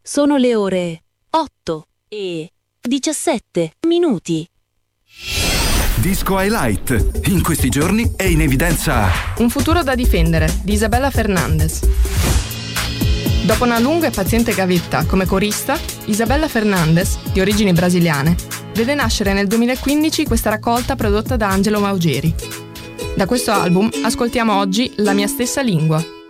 Sono le ore 8:17. Disco Highlight. In questi giorni è in evidenza Un futuro da difendere di Isabella Fernandez. Dopo una lunga e paziente gavetta come corista, Isabella Fernandez, di origini brasiliane, vede nascere nel 2015 questa raccolta prodotta da Angelo Maugeri. Da questo album ascoltiamo oggi La mia stessa lingua.